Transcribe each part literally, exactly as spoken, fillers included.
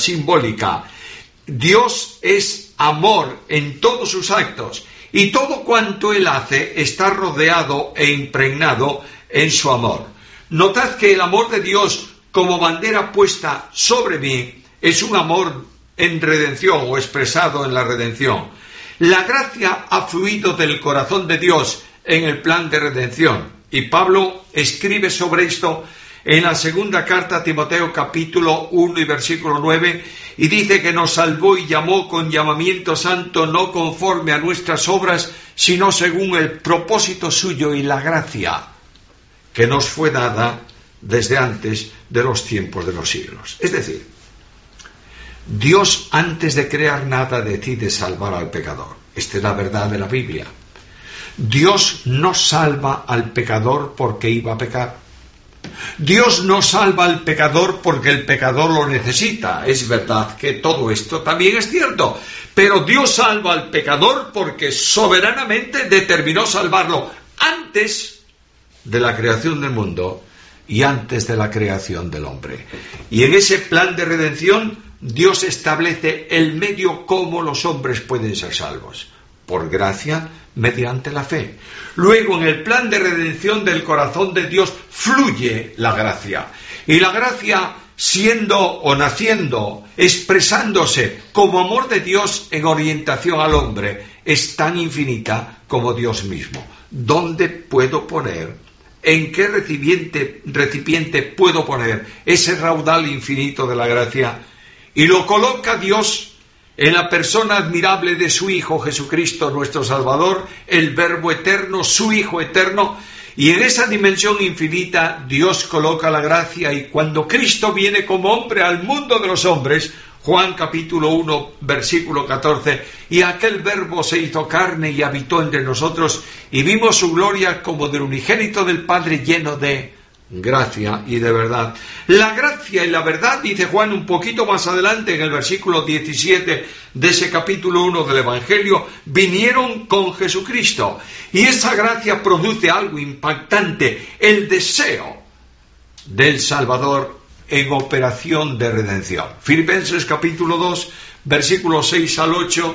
simbólica. Dios es amor en todos sus actos y todo cuanto Él hace está rodeado e impregnado en su amor. Notad que el amor de Dios como bandera puesta sobre mí es un amor en redención o expresado en la redención. La gracia ha fluido del corazón de Dios en el plan de redención. Y Pablo escribe sobre esto en la segunda carta a Timoteo capítulo uno y versículo nueve, y dice que nos salvó y llamó con llamamiento santo, no conforme a nuestras obras, sino según el propósito suyo y la gracia que nos fue dada desde antes de los tiempos de los siglos. Es decir, Dios antes de crear nada decide salvar al pecador. Esta es la verdad de la Biblia. Dios no salva al pecador porque iba a pecar. Dios no salva al pecador porque el pecador lo necesita. Es verdad que todo esto también es cierto, pero Dios salva al pecador porque soberanamente determinó salvarlo antes de la creación del mundo y antes de la creación del hombre. Y en ese plan de redención Dios establece el medio cómo los hombres pueden ser salvos. Por gracia, mediante la fe. Luego, en el plan de redención del corazón de Dios, fluye la gracia. Y la gracia, siendo o naciendo, expresándose como amor de Dios en orientación al hombre, es tan infinita como Dios mismo. ¿Dónde puedo poner, en qué recipiente, recipiente puedo poner ese raudal infinito de la gracia? Y lo coloca Dios en la persona admirable de su Hijo Jesucristo, nuestro Salvador, el Verbo eterno, su Hijo eterno, y en esa dimensión infinita Dios coloca la gracia, y cuando Cristo viene como hombre al mundo de los hombres, Juan capítulo uno, versículo catorce, y aquel Verbo se hizo carne y habitó entre nosotros, y vimos su gloria como del unigénito del Padre, lleno de gracia y de verdad. La gracia y la verdad, dice Juan un poquito más adelante en el versículo diecisiete de ese capítulo uno del Evangelio, vinieron con Jesucristo, y esa gracia produce algo impactante, el deseo del Salvador en operación de redención. Filipenses capítulo dos, versículos seis al ocho,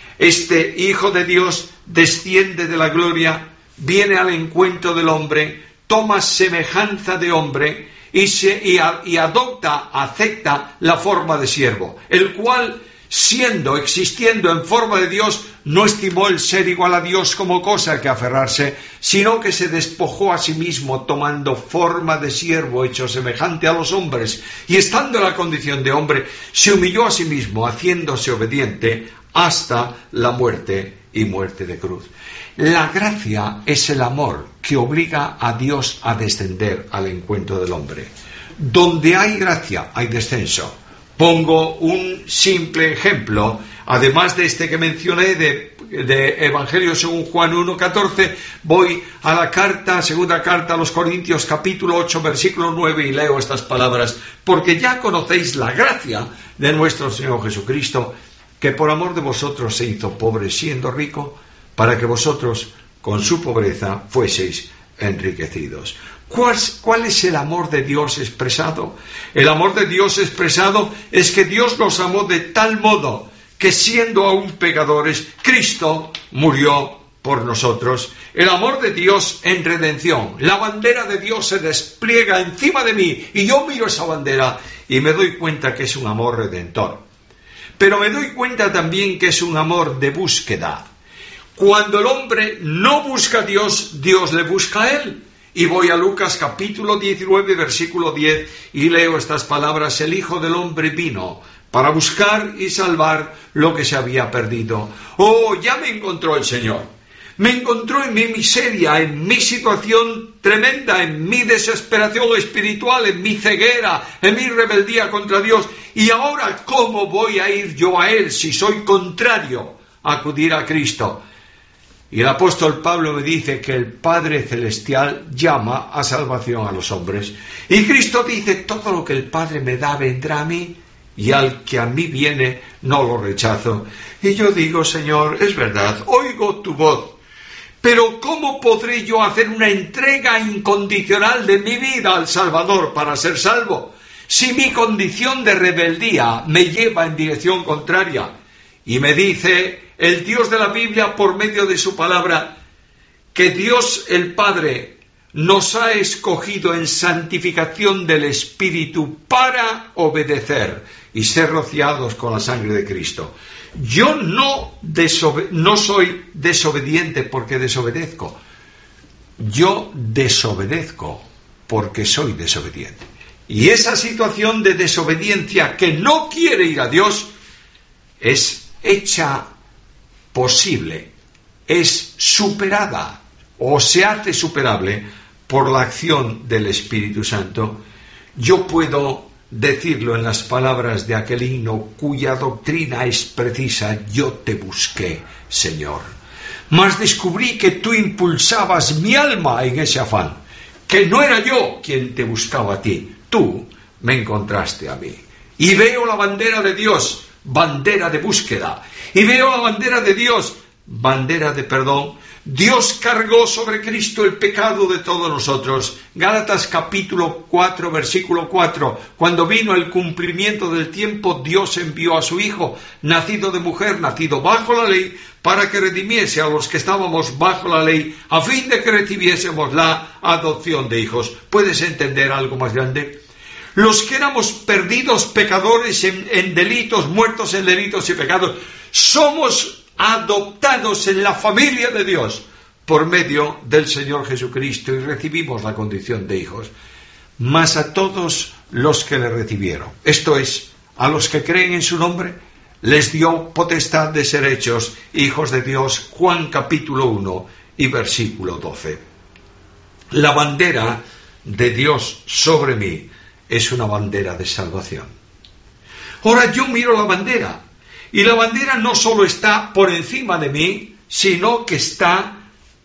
este Hijo de Dios desciende de la gloria, viene al encuentro del hombre, toma semejanza de hombre y, se, y, a, y adopta, acepta la forma de siervo, el cual, siendo, existiendo en forma de Dios, no estimó el ser igual a Dios como cosa que aferrarse, sino que se despojó a sí mismo, tomando forma de siervo, hecho semejante a los hombres, y estando en la condición de hombre, se humilló a sí mismo, haciéndose obediente hasta la muerte y muerte de cruz. La gracia es el amor que obliga a Dios a descender al encuentro del hombre. Donde hay gracia, hay descenso. Pongo un simple ejemplo, además de este que mencioné de, de Evangelio según Juan uno catorce, voy a la carta, segunda carta a los Corintios, capítulo ocho, versículo nueve, y leo estas palabras: porque ya conocéis la gracia de nuestro Señor Jesucristo, que por amor de vosotros se hizo pobre siendo rico, para que vosotros con su pobreza fueseis enriquecidos. ¿Cuál, ¿Cuál es el amor de Dios expresado? El amor de Dios expresado es que Dios nos amó de tal modo que, siendo aún pecadores, Cristo murió por nosotros. El amor de Dios en redención. La bandera de Dios se despliega encima de mí y yo miro esa bandera y me doy cuenta que es un amor redentor. Pero me doy cuenta también que es un amor de búsqueda. Cuando el hombre no busca a Dios, Dios le busca a él. Y voy a Lucas capítulo diecinueve, versículo diez, y leo estas palabras: el Hijo del Hombre vino para buscar y salvar lo que se había perdido. Oh, ya me encontró el Señor. Me encontró en mi miseria, en mi situación tremenda, en mi desesperación espiritual, en mi ceguera, en mi rebeldía contra Dios. Y ahora, ¿cómo voy a ir yo a Él si soy contrario a acudir a Cristo? Y el apóstol Pablo me dice que el Padre Celestial llama a salvación a los hombres. Y Cristo dice: todo lo que el Padre me da vendrá a mí, y al que a mí viene no lo rechazo. Y yo digo: Señor, es verdad, oigo tu voz, pero ¿cómo podré yo hacer una entrega incondicional de mi vida al Salvador para ser salvo? si mi condición de rebeldía me lleva en dirección contraria? Y me dice el Dios de la Biblia por medio de su palabra que Dios el Padre nos ha escogido en santificación del Espíritu para obedecer y ser rociados con la sangre de Cristo. Yo no, desobe- no soy desobediente porque desobedezco. Yo desobedezco porque soy desobediente. Y esa situación de desobediencia que no quiere ir a Dios es hecha posible, es superada o se hace superable por la acción del Espíritu Santo. Yo puedo decirlo en las palabras de aquel himno cuya doctrina es precisa: yo te busqué, Señor, mas descubrí que tú impulsabas mi alma en ese afán, que no era yo quien te buscaba a ti, tú me encontraste a mí. Y veo la bandera de Dios, bandera de búsqueda, y veo la bandera de Dios, bandera de perdón. Dios cargó sobre Cristo el pecado de todos nosotros. Gálatas capítulo cuatro, versículo cuatro. Cuando vino el cumplimiento del tiempo, Dios envió a su Hijo, nacido de mujer, nacido bajo la ley, para que redimiese a los que estábamos bajo la ley, a fin de que recibiésemos la adopción de hijos. ¿Puedes entender algo más grande? Los que éramos perdidos pecadores en, en delitos, muertos en delitos y pecados, somos adoptados en la familia de Dios por medio del Señor Jesucristo y recibimos la condición de hijos. Mas a todos los que le recibieron, esto es, a los que creen en su nombre, les dio potestad de ser hechos hijos de Dios. Juan capítulo uno y versículo doce. La bandera de Dios sobre mí es una bandera de salvación. Ahora yo miro la bandera, y la bandera no solo está por encima de mí, sino que está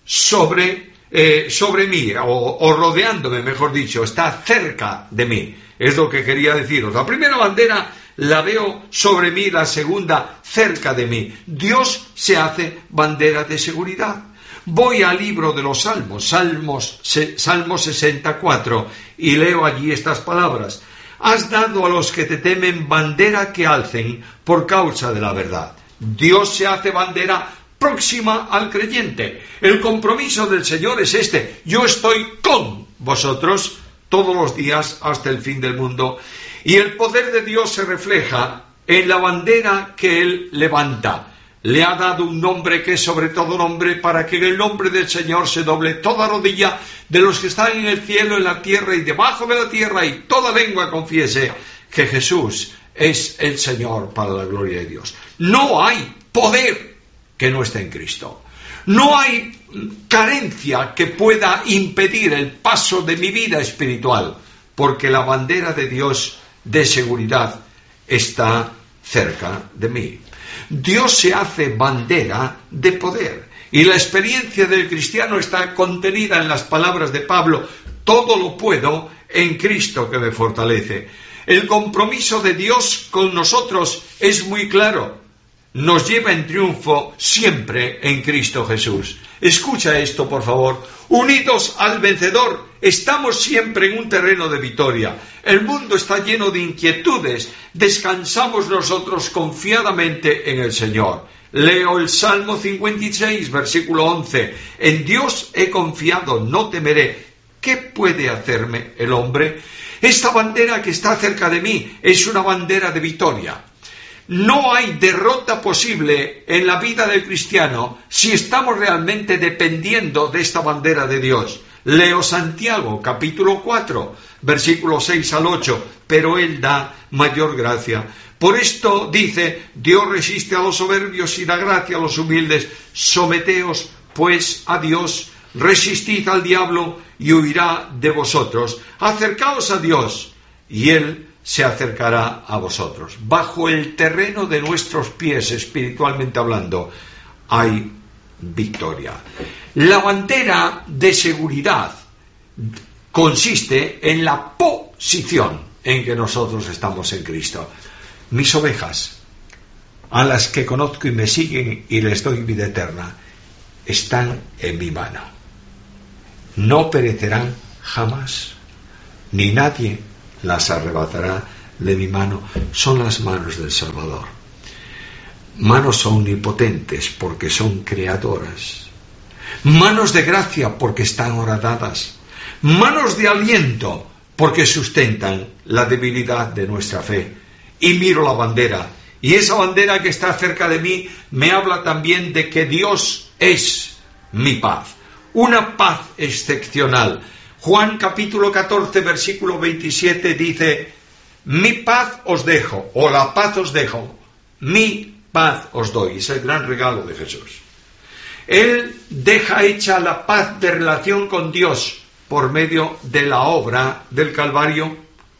sobre, eh, sobre mí, o, o rodeándome, mejor dicho, está cerca de mí. Es lo que quería deciros. La primera bandera la veo sobre mí, la segunda cerca de mí. Dios se hace bandera de seguridad. Voy al libro de los Salmos, Salmos, Salmo sesenta y cuatro, y leo allí estas palabras. Has dado a los que te temen bandera que alcen por causa de la verdad. Dios se hace bandera próxima al creyente. El compromiso del Señor es este: yo estoy con vosotros todos los días hasta el fin del mundo. Y el poder de Dios se refleja en la bandera que Él levanta. Le ha dado un nombre que es sobre todo nombre, para que en el nombre del Señor se doble toda rodilla de los que están en el cielo, en la tierra y debajo de la tierra, y toda lengua confiese que Jesús es el Señor, para la gloria de Dios. No hay poder que no esté en Cristo. No hay carencia que pueda impedir el paso de mi vida espiritual, porque la bandera de Dios de seguridad está cerca de mí. Dios se hace bandera de poder, y la experiencia del cristiano está contenida en las palabras de Pablo: todo lo puedo en Cristo que me fortalece. El compromiso de Dios con nosotros es muy claro: nos lleva en triunfo siempre en Cristo Jesús. Escucha esto, por favor. Unidos al vencedor, estamos siempre en un terreno de victoria. El mundo está lleno de inquietudes. Descansamos nosotros confiadamente en el Señor. Leo el Salmo cincuenta y seis, versículo once. En Dios he confiado, no temeré. ¿Qué puede hacerme el hombre? Esta bandera que está cerca de mí es una bandera de victoria. No hay derrota posible en la vida del cristiano si estamos realmente dependiendo de esta bandera de Dios. Leo Santiago, capítulo cuatro, versículos seis al ocho, pero Él da mayor gracia. Por esto dice: Dios resiste a los soberbios y da gracia a los humildes. Someteos, pues, a Dios, resistid al diablo y huirá de vosotros. Acercaos a Dios y Él se acercará a vosotros. Bajo el terreno de nuestros pies, espiritualmente hablando, hay victoria. La bandera de seguridad consiste en la posición en que nosotros estamos en Cristo. Mis ovejas, a las que conozco y me siguen y les doy vida eterna, están en mi mano. No perecerán jamás, ni nadie las arrebatará de mi mano. Son las manos del Salvador. Manos omnipotentes porque son creadoras. Manos de gracia porque están horadadas. Manos de aliento porque sustentan la debilidad de nuestra fe. Y miro la bandera. Y esa bandera que está cerca de mí me habla también de que Dios es mi paz. Una paz excepcional. Juan capítulo catorce, versículo veintisiete dice: mi paz os dejo, o la paz os dejo, mi paz os doy. Es el gran regalo de Jesús. Él deja hecha la paz de relación con Dios por medio de la obra del Calvario.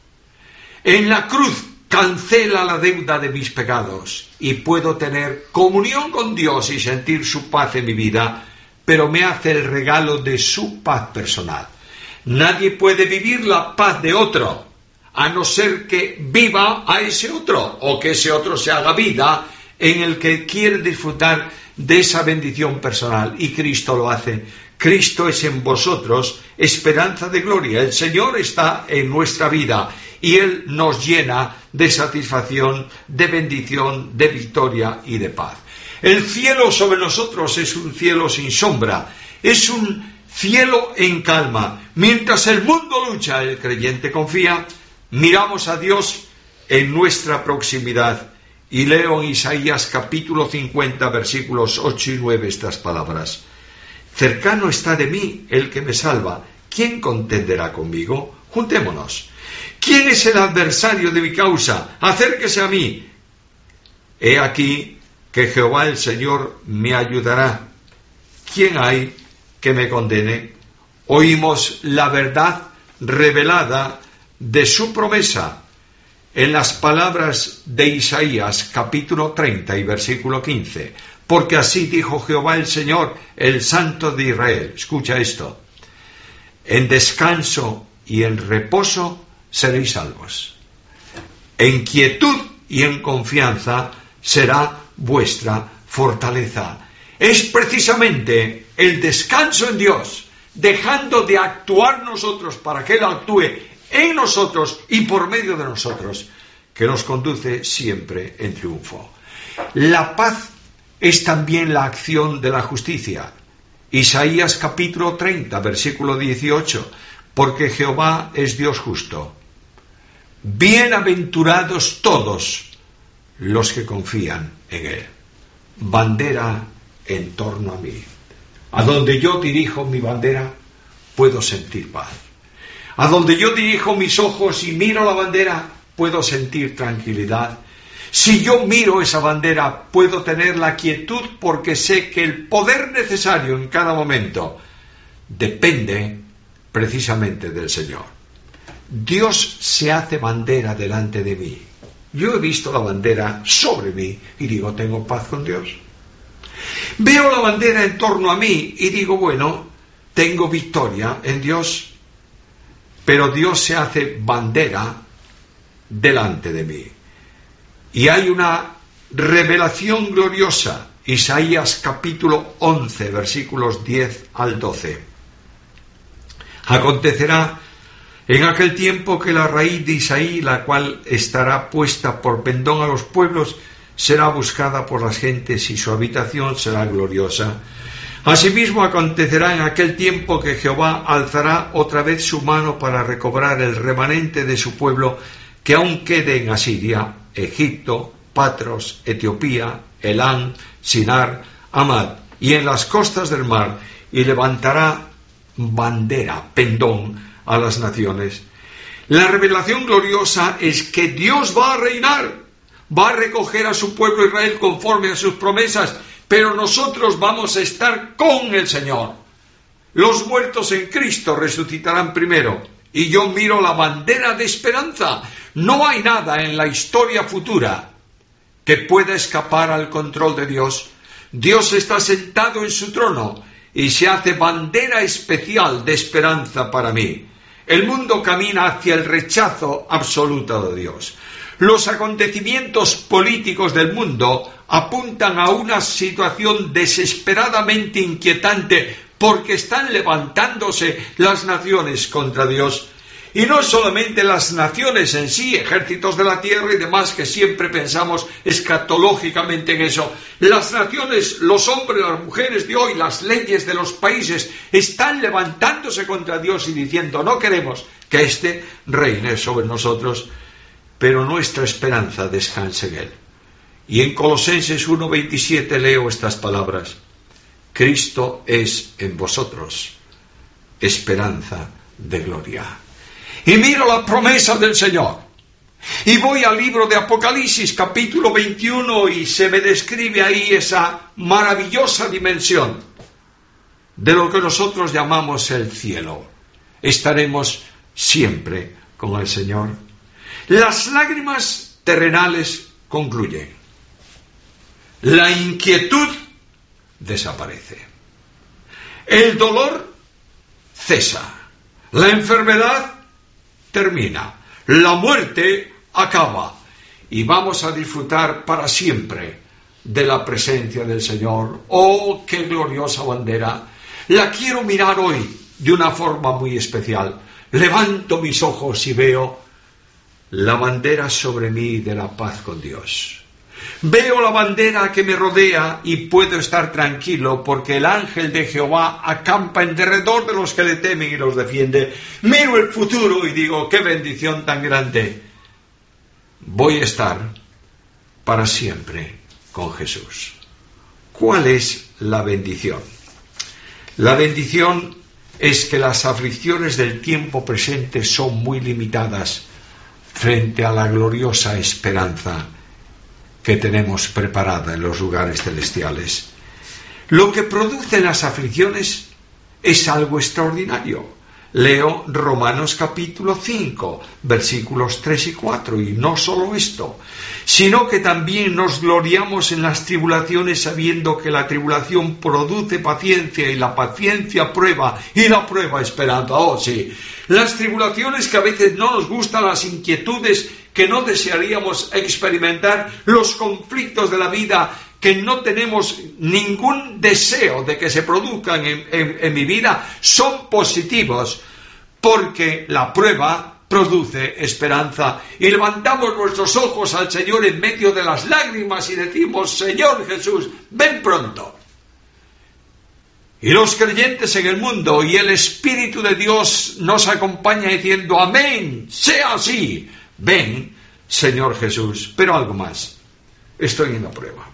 En la cruz cancela la deuda de mis pecados y puedo tener comunión con Dios y sentir su paz en mi vida, pero me hace el regalo de su paz personal. Nadie puede vivir la paz de otro, a no ser que viva a ese otro, o que ese otro se haga vida en el que quiere disfrutar de esa bendición personal, y Cristo lo hace. Cristo es en vosotros esperanza de gloria. El Señor está en nuestra vida y Él nos llena de satisfacción, de bendición, de victoria y de paz. El cielo sobre nosotros es un cielo sin sombra, es un cielo en calma. Mientras el mundo lucha, el creyente confía. Miramos a Dios en nuestra proximidad. Y leo en Isaías capítulo cincuenta, versículos ocho y nueve estas palabras: cercano está de mí el que me salva. ¿Quién contenderá conmigo? Juntémonos. ¿Quién es el adversario de mi causa? Acérquese a mí. He aquí que Jehová el Señor me ayudará. ¿Quién hay que me condene? Oímos la verdad revelada de su promesa en las palabras de Isaías capítulo treinta y versículo quince. Porque así dijo Jehová el Señor, el Santo de Israel. Escucha esto: en descanso y en reposo seréis salvos. En quietud y en confianza será vuestra fortaleza. Es precisamente el descanso en Dios, dejando de actuar nosotros para que Él actúe en nosotros y por medio de nosotros, que nos conduce siempre en triunfo. La paz es también la acción de la justicia. Isaías capítulo treinta, versículo dieciocho. Porque Jehová es Dios justo. Bienaventurados todos los que confían en Él. Bandera en torno a mí. A donde yo dirijo mi bandera, puedo sentir paz. A donde yo dirijo mis ojos y miro la bandera, puedo sentir tranquilidad. Si yo miro esa bandera, puedo tener la quietud porque sé que el poder necesario en cada momento depende precisamente del Señor. Dios se hace bandera delante de mí. Yo he visto la bandera sobre mí y digo, tengo paz con Dios. Veo la bandera en torno a mí y digo, bueno, tengo victoria en Dios. Pero Dios se hace bandera delante de mí. Y hay una revelación gloriosa. Isaías capítulo once, versículos diez al doce. Acontecerá en aquel tiempo que la raíz de Isaí, la cual estará puesta por pendón a los pueblos, será buscada por las gentes y su habitación será gloriosa. Asimismo acontecerá en aquel tiempo que Jehová alzará otra vez su mano para recobrar el remanente de su pueblo que aún quede en Asiria, Egipto, Patros, Etiopía, Elán, Sinar, Amad y en las costas del mar, y levantará bandera, pendón, a las naciones. La revelación gloriosa es que Dios va a reinar, va a recoger a su pueblo Israel conforme a sus promesas, pero nosotros vamos a estar con el Señor. Los muertos en Cristo resucitarán primero, y yo miro la bandera de esperanza. No hay nada en la historia futura que pueda escapar al control de Dios. Dios está sentado en su trono y se hace bandera especial de esperanza para mí. El mundo camina hacia el rechazo absoluto de Dios. Los acontecimientos políticos del mundo apuntan a una situación desesperadamente inquietante porque están levantándose las naciones contra Dios. Y no solamente las naciones en sí, ejércitos de la tierra y demás, que siempre pensamos escatológicamente en eso. Las naciones, los hombres, las mujeres de hoy, las leyes de los países están levantándose contra Dios y diciendo: no queremos que éste reine sobre nosotros, pero nuestra esperanza descansa en Él. Y en Colosenses uno veintisiete leo estas palabras: Cristo es en vosotros esperanza de gloria. Y miro la promesa del Señor. Y voy al libro de Apocalipsis, capítulo veintiuno, y se me describe ahí esa maravillosa dimensión de lo que nosotros llamamos el cielo. Estaremos siempre con el Señor. Las lágrimas terrenales concluyen. La inquietud desaparece. El dolor cesa. La enfermedad termina. La muerte acaba. Y vamos a disfrutar para siempre de la presencia del Señor. ¡Oh, qué gloriosa bandera! La quiero mirar hoy de una forma muy especial. Levanto mis ojos y veo la bandera sobre mí de la paz con Dios. Veo la bandera que me rodea y puedo estar tranquilo porque el ángel de Jehová acampa en derredor de los que le temen y los defiende. Miro el futuro y digo: qué bendición tan grande. Voy a estar para siempre con Jesús. ¿Cuál es la bendición? La bendición es que las aflicciones del tiempo presente son muy limitadas frente a la gloriosa esperanza que tenemos preparada en los lugares celestiales. Lo que producen las aflicciones es algo extraordinario. Leo Romanos capítulo cinco, versículos tres y cuatro, y no solo esto, sino que también nos gloriamos en las tribulaciones, sabiendo que la tribulación produce paciencia, y la paciencia prueba, y la prueba esperanza. Oh, sí, las tribulaciones que a veces no nos gustan, las inquietudes que no desearíamos experimentar, los conflictos de la vida que no tenemos ningún deseo de que se produzcan en, en, en mi vida, son positivos, porque la prueba produce esperanza. Y levantamos nuestros ojos al Señor en medio de las lágrimas y decimos: Señor Jesús, ven pronto. Y los creyentes en el mundo y el Espíritu de Dios nos acompaña diciendo: amén, sea así. Ven, Señor Jesús. Pero algo más, estoy en la prueba.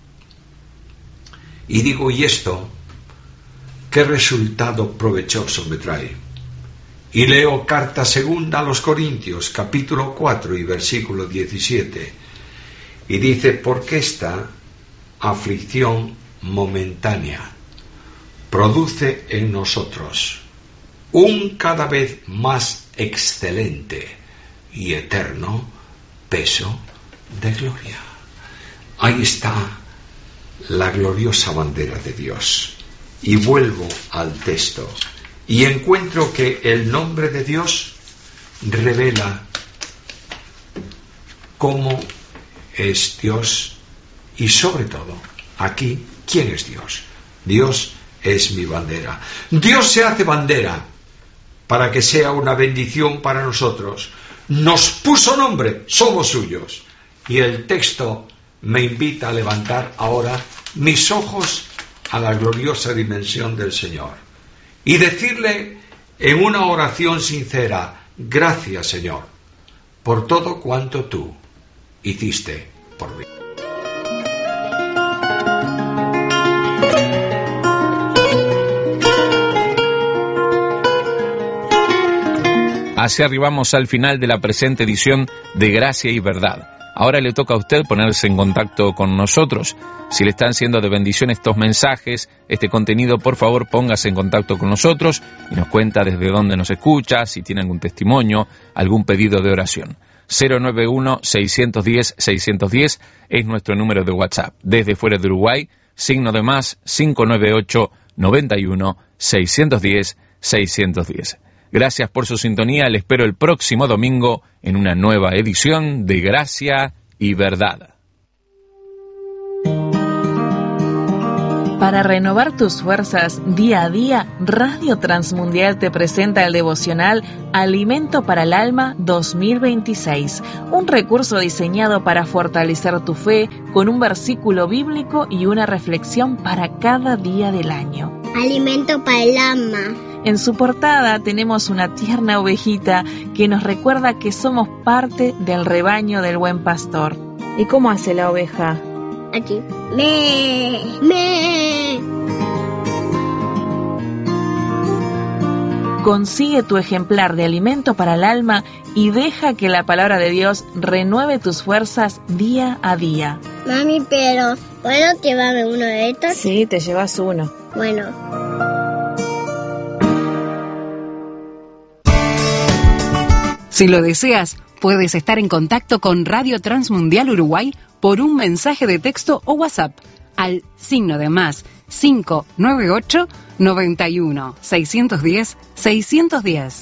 Y digo: ¿y esto qué resultado provechoso me trae? Y leo carta segunda a los Corintios, capítulo cuatro y versículo diecisiete. Y dice: porque esta aflicción momentánea produce en nosotros un cada vez más excelente y eterno peso de gloria. Ahí está la gloriosa bandera de Dios. Y vuelvo al texto y encuentro que el nombre de Dios revela cómo es Dios y, sobre todo, aquí, ¿quién es Dios? Dios es mi bandera. Dios se hace bandera para que sea una bendición para nosotros. Nos puso nombre, somos suyos. Y el texto me invita a levantar ahora mis ojos a la gloriosa dimensión del Señor y decirle en una oración sincera: gracias, Señor, por todo cuanto tú hiciste por mí. Así arribamos al final de la presente edición de Gracia y Verdad. Ahora le toca a usted ponerse en contacto con nosotros. Si le están siendo de bendición estos mensajes, este contenido, por favor póngase en contacto con nosotros y nos cuenta desde dónde nos escucha, si tiene algún testimonio, algún pedido de oración. cero nueve uno, seis uno cero, seis uno cero es nuestro número de WhatsApp. Desde fuera de Uruguay, signo de más cinco nueve ocho, nueve uno, seis uno cero, seis uno cero. Gracias por su sintonía, le espero el próximo domingo en una nueva edición de Gracia y Verdad. Para renovar tus fuerzas día a día, Radio Transmundial te presenta el devocional Alimento para el Alma dos mil veintiséis, un recurso diseñado para fortalecer tu fe con un versículo bíblico y una reflexión para cada día del año. Alimento para el alma. En su portada tenemos una tierna ovejita que nos recuerda que somos parte del rebaño del buen pastor. ¿Y cómo hace la oveja? Aquí. Me, me. Consigue tu ejemplar de Alimento para el Alma y deja que la palabra de Dios renueve tus fuerzas día a día. Mami, pero ¿puedo llevarme uno de estos? Sí, te llevas uno. Bueno. Si lo deseas, puedes estar en contacto con Radio Transmundial Uruguay por un mensaje de texto o WhatsApp al signo de más cinco nueve ocho, noventa y uno, seiscientos diez, seiscientos diez.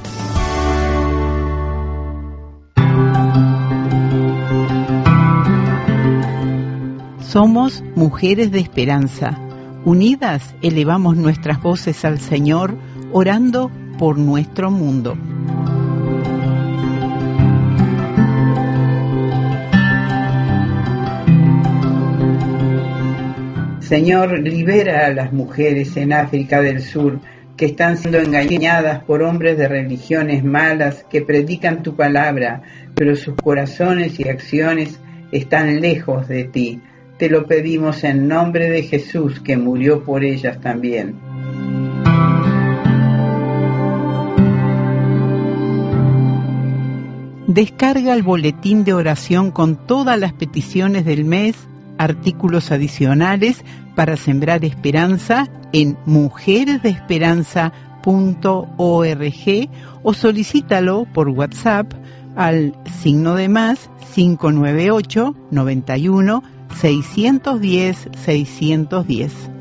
Somos mujeres de esperanza. Unidas elevamos nuestras voces al Señor, orando por nuestro mundo. Señor, libera a las mujeres en África del Sur que están siendo engañadas por hombres de religiones malas que predican tu palabra, pero sus corazones y acciones están lejos de ti. Te lo pedimos en nombre de Jesús, que murió por ellas también. Descarga el boletín de oración con todas las peticiones del mes, artículos adicionales para sembrar esperanza en mujeres de esperanza punto org o solicítalo por WhatsApp al signo de más cinco nueve ocho, noventa y uno, seiscientos diez, seiscientos diez.